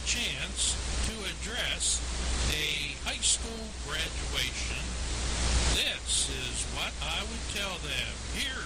chance to address a high school graduation, this is what I would tell them. Here